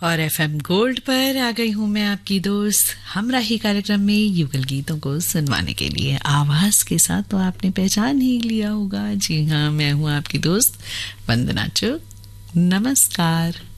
और FM gold पर आ गई हूँ मैं, आपकी दोस्त हमराही कार्यक्रम में युगल गीतों को सुनवाने के लिए। आवाज के साथ तो आपने पहचान ही लिया होगा। जी हाँ, मैं हूँ आपकी दोस्त वंदना चुग। नमस्कार।